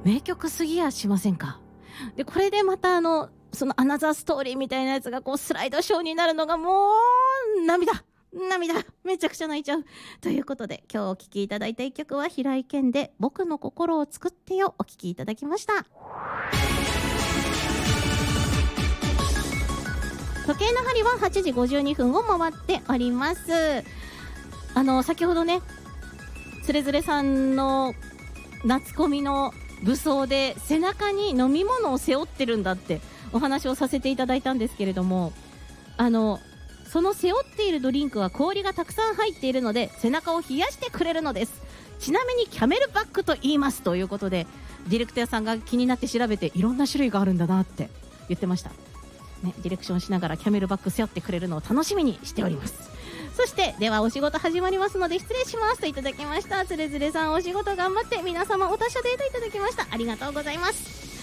名曲すぎやしませんか。でこれでまたそのアナザーストーリーみたいなやつがこうスライドショーになるのがもう涙めちゃくちゃ泣いちゃうということで、今日お聴きいただいた一曲は平井堅で僕の心を作ってよお聴きいただきました。時計の針は8時52分を回っております。先ほどねつれづれさんの夏コミの武装で背中に飲み物を背負ってるんだってお話をさせていただいたんですけれども、その背負っているドリンクは氷がたくさん入っているので背中を冷やしてくれるのです。ちなみにキャメルバックと言いますということで、ディレクターさんが気になって調べていろんな種類があるんだなって言ってました、ね、ディレクションしながらキャメルバック背負ってくれるのを楽しみにしております。そしてではお仕事始まりますので失礼しますといただきました。つれづれさんお仕事頑張って皆様お達者データいただきました。ありがとうございます。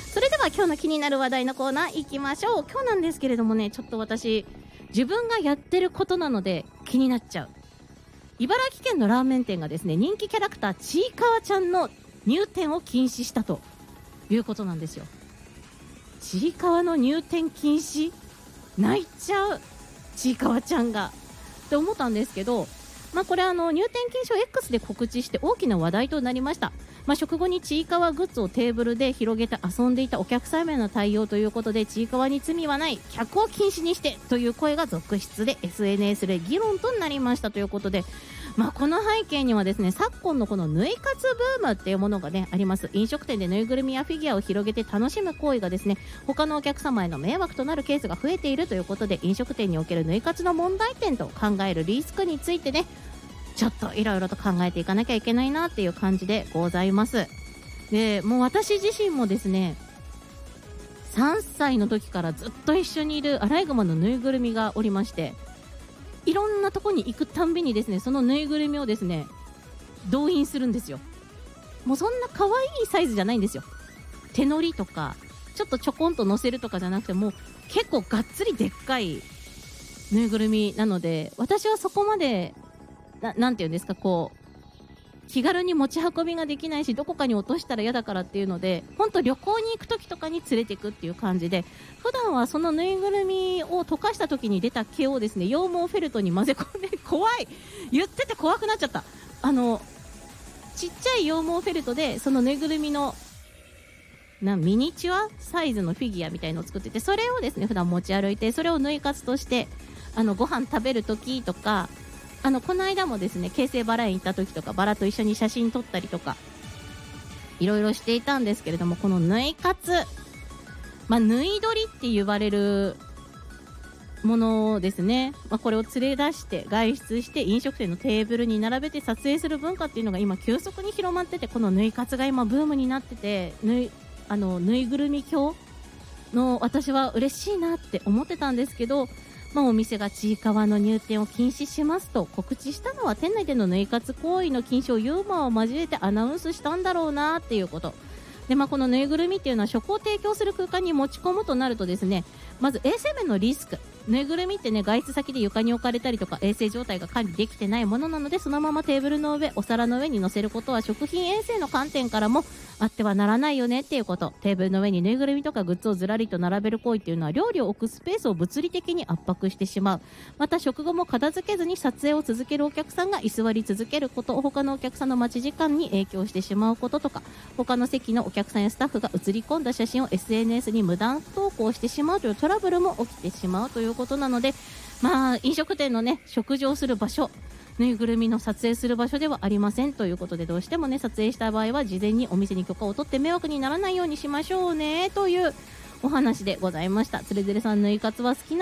それでは今日の気になる話題のコーナー行きましょう。今日なんですけれどもね、ちょっと私自分がやってることなので気になっちゃう。茨城県のラーメン店がですね、人気キャラクターちいかわちゃんの入店を禁止したということなんですよ。ちいかわの入店禁止、泣いちゃうちいかわちゃんがって思ったんですけど、これ入店禁止を X で告知して大きな話題となりました。食後にちいかわグッズをテーブルで広げて遊んでいたお客様への対応ということで、ちいかわに罪はない、客を禁止にしてという声が続出で SNS で議論となりましたということで、この背景にはですね、昨今のこの縫い活ブームっていうものがねあります。飲食店でぬいぐるみやフィギュアを広げて楽しむ行為がですね、他のお客様への迷惑となるケースが増えているということで、飲食店における縫い活の問題点と考えるリスクについてね、ちょっといろいろと考えていかなきゃいけないなっていう感じでございます。でもう私自身もですね、3歳の時からずっと一緒にいるアライグマのぬいぐるみがおりまして、いろんなとこに行くたんびにですね、そのぬいぐるみをですね動員するんですよ。もうそんな可愛いサイズじゃないんですよ。手乗りとかちょっとちょこんと乗せるとかじゃなくて、もう結構がっつりでっかいぬいぐるみなので、私はそこまでなんていうんですか、こう気軽に持ち運びができないし、どこかに落としたら嫌だからっていうので、本当旅行に行く時とかに連れていくっていう感じで、普段はそのぬいぐるみを溶かした時に出た毛をですね、羊毛フェルトに混ぜ込んで、怖い、言ってて怖くなっちゃった。ちっちゃい羊毛フェルトでそのぬいぐるみのミニチュアサイズのフィギュアみたいのを作ってて、それをですね普段持ち歩いて、それを縫い活としてご飯食べる時とか、この間もですね京成バラ園行った時とか、バラと一緒に写真撮ったりとかいろいろしていたんですけれども、この縫い活、縫い取りって言われるものですね、これを連れ出して外出して飲食店のテーブルに並べて撮影する文化っていうのが今急速に広まってて、この縫い活が今ブームになってて、ぬいぐるみ教の私は嬉しいなって思ってたんですけど、お店がちいかわの入店を禁止しますと告知したのは、店内での縫い活行為の禁止をユーモアを交えてアナウンスしたんだろうなっていうことで、このぬいぐるみっていうのは食を提供する空間に持ち込むとなるとですね、まず衛生面のリスク、ぬいぐるみってね外出先で床に置かれたりとか衛生状態が管理できてないものなので、そのままテーブルの上、お皿の上に乗せることは食品衛生の観点からもあってはならないよねっていうこと。テーブルの上にぬいぐるみとかグッズをずらりと並べる行為っていうのは料理を置くスペースを物理的に圧迫してしまう。また食後も片付けずに撮影を続けるお客さんが居座り続けること、他のお客さんの待ち時間に影響してしまうこととか、他の席のお客さんやスタッフが写り込んだ写真を SNS に無断投稿してしまうというトラブルも起きてしまうということなので、飲食店のね食事をする場所、ぬいぐるみの撮影する場所ではありませんということで、どうしてもね撮影した場合は事前にお店に許可を取って迷惑にならないようにしましょうねというお話でございました。つれづれさん、ぬい活は好きな